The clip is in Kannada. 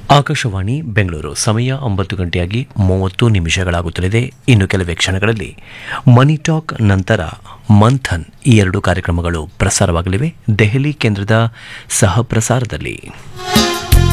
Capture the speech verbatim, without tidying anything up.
ಆಕಾಶವಾಣಿ ಬೆಂಗಳೂರು ಸಮಯ ಒಂಬತ್ತು ಗಂಟೆಯಾಗಿ ಮೂವತ್ತು ನಿಮಿಷಗಳಾಗುತ್ತಲಿದೆ. ಇನ್ನು ಕೆಲವೇ ಕ್ಷಣಗಳಲ್ಲಿ ಮನಿ ಟಾಕ್ ನಂತರ ಮಂಥನ್ ಈ ಎರಡು ಕಾರ್ಯಕ್ರಮಗಳು ಪ್ರಸಾರವಾಗಲಿವೆ ದೆಹಲಿ ಕೇಂದ್ರದ ಸಹ ಪ್ರಸಾರದಲ್ಲಿ.